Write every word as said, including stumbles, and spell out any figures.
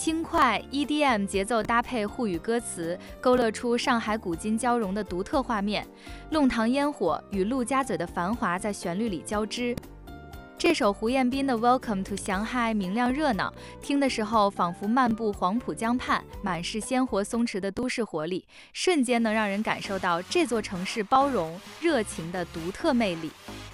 轻快 E D M 节奏搭配沪语歌词，勾勒出上海古今交融的独特画面。弄堂烟火与陆家嘴的繁华在旋律里交织。这首胡彦斌的 Welcome to 祥海明亮热闹，听的时候仿佛漫步黄浦江畔，满是鲜活松弛的都市活力，瞬间能让人感受到这座城市包容热情的独特魅力。